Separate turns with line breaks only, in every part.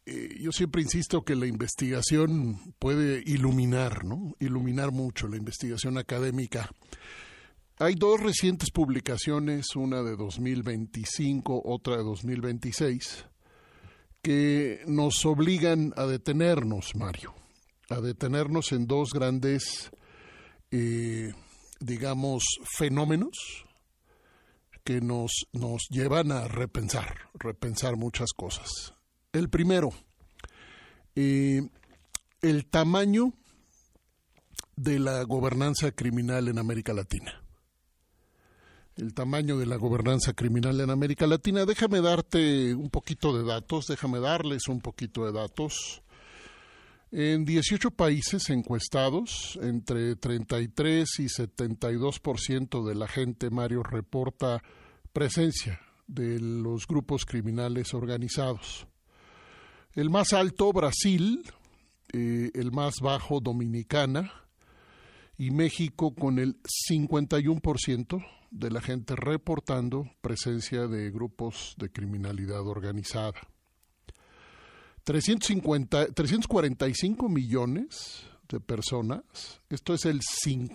yo siempre insisto que la investigación puede iluminar, ¿no? Iluminar mucho la investigación académica. Hay dos recientes publicaciones, una de 2025, otra de 2026, que nos obligan a detenernos, Mario, a detenernos en dos grandes, digamos, fenómenos que nos llevan a repensar muchas cosas. El primero, el tamaño de la gobernanza criminal en América Latina. El tamaño de la gobernanza criminal en América Latina. Déjame darles un poquito de datos. En 18 países encuestados, entre 33 y 72% de la gente, Mario, reporta presencia de los grupos criminales organizados. El más alto, Brasil, el más bajo, Dominicana, y México con el 51% de la gente reportando presencia de grupos de criminalidad organizada. 345 millones de personas, esto es el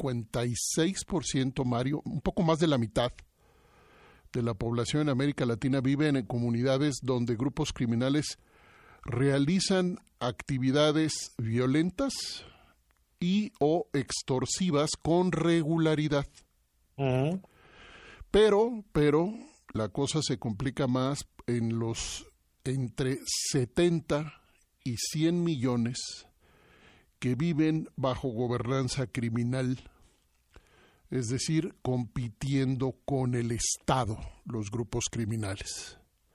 56%, Mario, un poco más de la mitad de la población en América Latina vive en comunidades donde grupos criminales realizan actividades violentas y o extorsivas con regularidad. Uh-huh. Pero la cosa se complica más en los entre 70 y 100 millones que viven bajo gobernanza criminal, es decir, compitiendo con el Estado, los grupos criminales.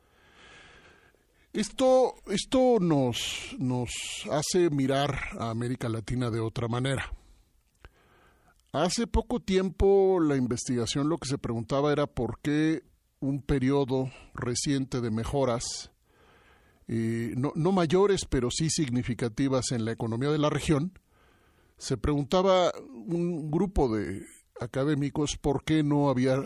Esto nos hace mirar a América Latina de otra manera. Hace poco tiempo la investigación lo que se preguntaba era por qué un periodo reciente de mejoras, no mayores, pero sí significativas en la economía de la región, se preguntaba un grupo de académicos por qué no había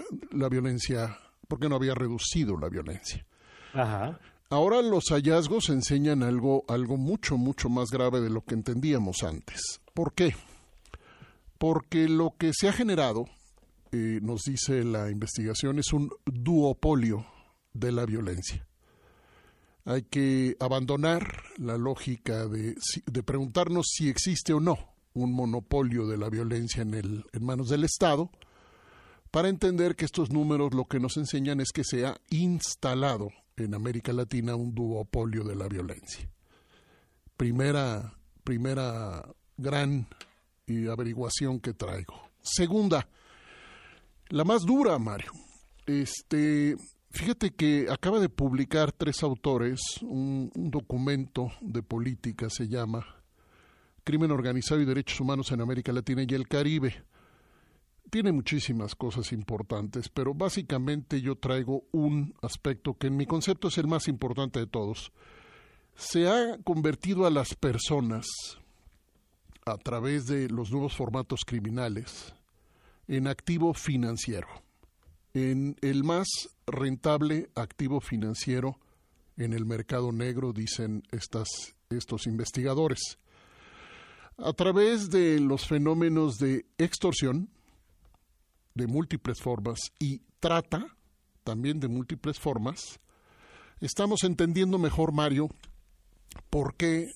reducido la violencia. Ajá. Ahora los hallazgos enseñan algo mucho más grave de lo que entendíamos antes. ¿Por qué? Porque lo que se ha generado, nos dice la investigación, es un duopolio de la violencia. Hay que abandonar la lógica de preguntarnos si existe o no un monopolio de la violencia en manos del Estado, para entender que estos números lo que nos enseñan es que se ha instalado en América Latina un duopolio de la violencia. Primera gran averiguación que traigo. Segunda, la más dura, Mario. Fíjate que acaba de publicar 3 autores un documento de política, se llama Crimen Organizado y Derechos Humanos en América Latina y el Caribe. Tiene muchísimas cosas importantes, pero básicamente yo traigo un aspecto que en mi concepto es el más importante de todos. Se ha convertido a las personas, a través de los nuevos formatos criminales, en activo financiero, en el más rentable activo financiero en el mercado negro, dicen estos investigadores. A través de los fenómenos de extorsión, de múltiples formas, y trata, también de múltiples formas, estamos entendiendo mejor, Mario, por qué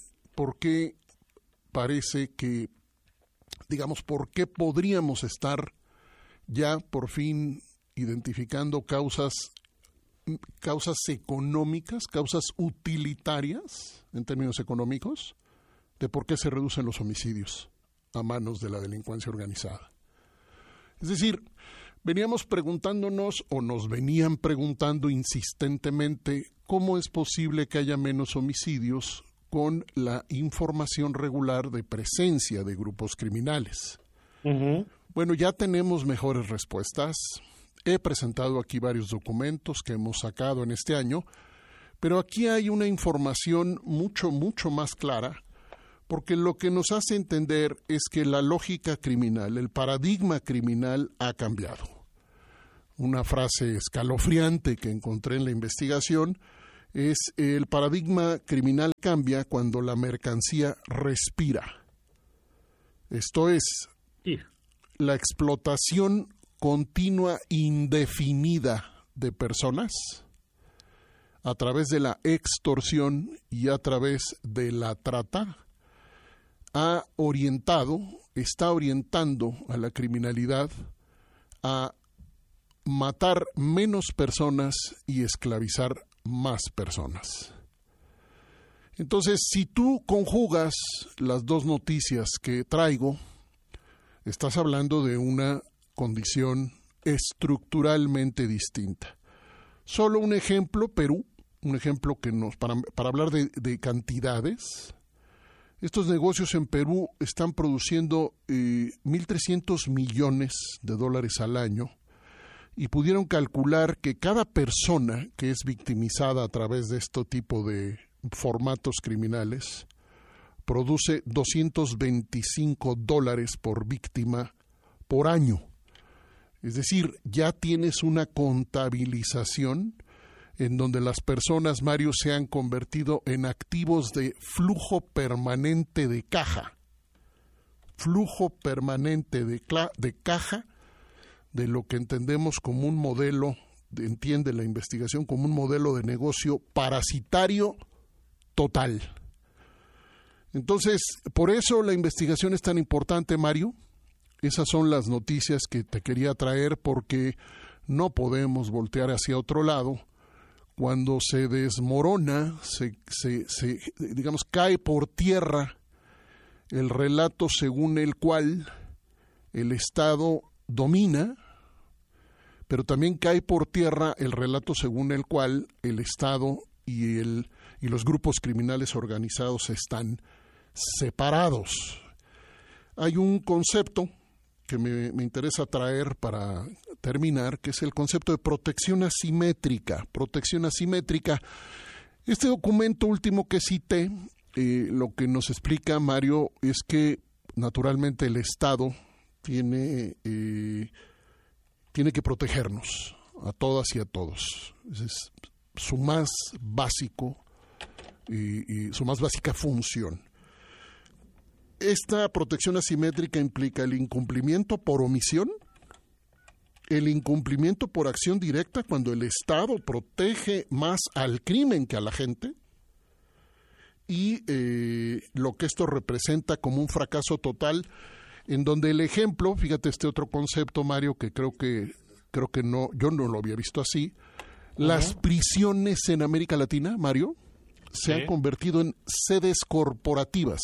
parece que, digamos, por qué podríamos estar ya por fin identificando causas económicas, causas utilitarias en términos económicos, de por qué se reducen los homicidios a manos de la delincuencia organizada. Es decir, veníamos preguntándonos, o nos venían preguntando insistentemente, cómo es posible que haya menos homicidios con la información regular de presencia de grupos criminales. Uh-huh. Bueno, ya tenemos mejores respuestas. He presentado aquí varios documentos que hemos sacado en este año, pero aquí hay una información mucho más clara, porque lo que nos hace entender es que la lógica criminal, el paradigma criminal ha cambiado. Una frase escalofriante que encontré en la investigación es el paradigma criminal cambia cuando la mercancía respira. Esto es,
Sí.
la explotación continua indefinida de personas a través de la extorsión y a través de la trata está orientando a la criminalidad a matar menos personas y esclavizar más personas. Entonces, si tú conjugas las dos noticias que traigo, estás hablando de una condición estructuralmente distinta. Solo un ejemplo, Perú, un ejemplo que para hablar de cantidades. Estos negocios en Perú están produciendo 1.300 millones de dólares al año y pudieron calcular que cada persona que es victimizada a través de este tipo de formatos criminales produce $225 por víctima por año. Es decir, ya tienes una contabilización en donde las personas, Mario, se han convertido en activos de flujo permanente de caja. Flujo permanente de caja de lo que entendemos como un modelo, entiende la investigación, como un modelo de negocio parasitario total. Entonces, por eso la investigación es tan importante, Mario. Esas son las noticias que te quería traer porque no podemos voltear hacia otro lado cuando se desmorona, digamos, cae por tierra el relato según el cual el Estado domina, pero también cae por tierra el relato según el cual el Estado y los grupos criminales organizados están separados. Hay un concepto que me interesa traer para terminar, que es el concepto de protección asimétrica. Protección asimétrica. Este documento último que cité, lo que nos explica, Mario, es que naturalmente el Estado tiene que protegernos a todas y a todos. Ese es su más básico y su más básica función. Esta protección asimétrica implica el incumplimiento por omisión, el incumplimiento por acción directa cuando el Estado protege más al crimen que a la gente y lo que esto representa como un fracaso total, en donde el ejemplo, fíjate este otro concepto, Mario, que creo que no, yo no lo había visto así. Las prisiones en América Latina, Mario, se han convertido en sedes corporativas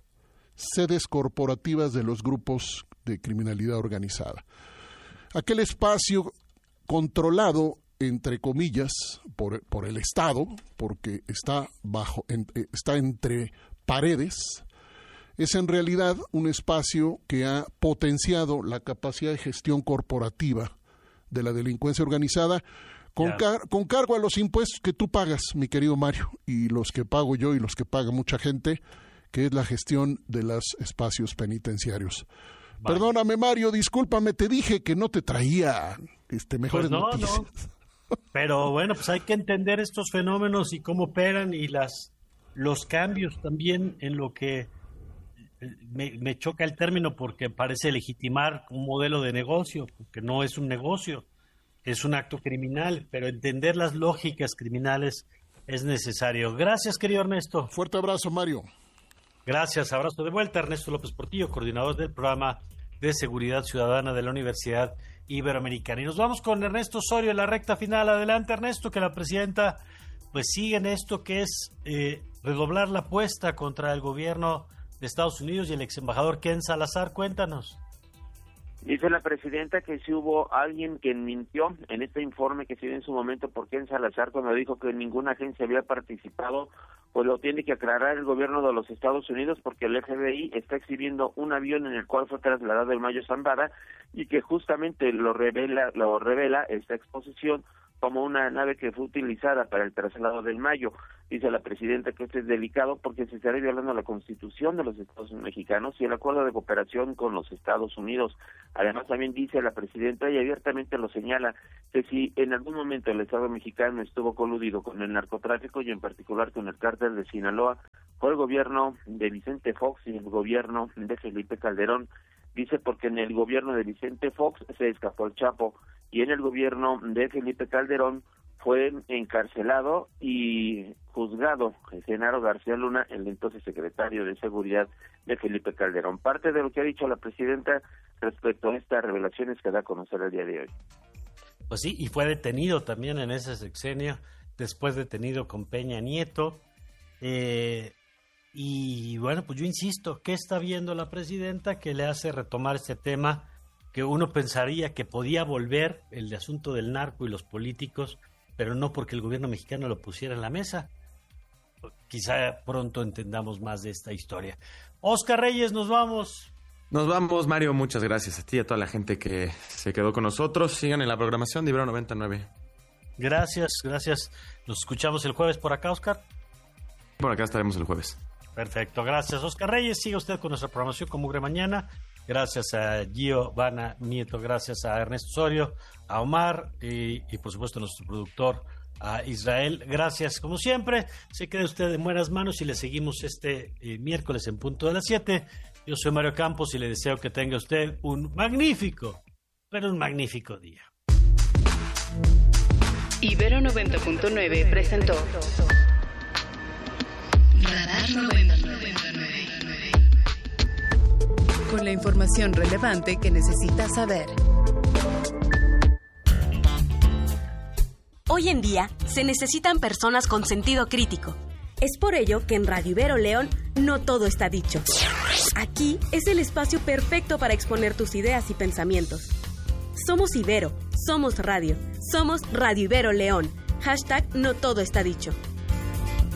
de los grupos de criminalidad organizada. Aquel espacio controlado, entre comillas, por el Estado, porque está entre paredes, es en realidad un espacio que ha potenciado la capacidad de gestión corporativa de la delincuencia organizada con cargo a los impuestos que tú pagas, mi querido Mario, y los que pago yo y los que paga mucha gente, que es la gestión de los espacios penitenciarios. Vale. Perdóname, Mario, discúlpame, te dije que no te traía mejores noticias.
No. Pero bueno, pues hay que entender estos fenómenos y cómo operan y los cambios también en lo que me choca el término porque parece legitimar un modelo de negocio, porque no es un negocio, es un acto criminal, pero entender las lógicas criminales es necesario. Gracias, querido Ernesto.
Fuerte abrazo, Mario.
Gracias, abrazo de vuelta. Ernesto López Portillo, coordinador del programa de Seguridad Ciudadana de la Universidad Iberoamericana. Y nos vamos con Ernesto Osorio en la recta final. Adelante, Ernesto, que la presidenta pues sigue en esto que es redoblar la apuesta contra el gobierno de Estados Unidos y el ex embajador Ken Salazar. Cuéntanos.
Dice la presidenta que si hubo alguien que mintió en este informe que se dio en su momento por Ken Salazar cuando dijo que ninguna agencia había participado, pues lo tiene que aclarar el gobierno de los Estados Unidos porque el FBI está exhibiendo un avión en el cual fue trasladado el Mayo Zambada y que justamente lo revela esta exposición como una nave que fue utilizada para el traslado del Mayo. Dice la presidenta que esto es delicado porque se estaría violando la Constitución de los Estados Mexicanos y el acuerdo de cooperación con los Estados Unidos. Además, también dice la presidenta, y abiertamente lo señala, que si en algún momento el Estado mexicano estuvo coludido con el narcotráfico y en particular con el cártel de Sinaloa, fue el gobierno de Vicente Fox y el gobierno de Felipe Calderón. Dice porque en el gobierno de Vicente Fox se escapó el Chapo y en el gobierno de Felipe Calderón fue encarcelado y juzgado Genaro García Luna, el entonces secretario de Seguridad de Felipe Calderón. Parte de lo que ha dicho la presidenta respecto a estas revelaciones que da a conocer el día de hoy.
Pues sí, y fue detenido también en ese sexenio, después detenido con Peña Nieto. Y bueno, pues yo insisto, ¿qué está viendo la presidenta que le hace retomar este tema que uno pensaría que podía volver, el de asunto del narco y los políticos, pero no porque el gobierno mexicano lo pusiera en la mesa? Quizá pronto entendamos más de esta historia. Oscar Reyes, nos vamos.
Nos vamos, Mario. Muchas gracias a ti y a toda la gente que se quedó con nosotros. Sigan en la programación de Ibero 99.
Gracias. Nos escuchamos el jueves por acá, Oscar.
Por acá estaremos el jueves.
Perfecto, gracias, Oscar Reyes. Siga usted con nuestra programación con Mugre Mañana. Gracias a Gio Vana Nieto, gracias a Ernesto Osorio, a Omar y por supuesto a nuestro productor, a Israel. Gracias, como siempre. Se quede usted en buenas manos y le seguimos este miércoles en punto de las 7. Yo soy Mario Campos y le deseo que tenga usted un magnífico día.
Ibero 90.9 presentó Radar 99. Con la información relevante que necesitas saber.
Hoy en día se necesitan personas con sentido crítico. Es por ello que en Radio Ibero León no todo está dicho. Aquí es el espacio perfecto para exponer tus ideas y pensamientos. Somos Ibero, somos radio, somos Radio Ibero León. #no todo está dicho.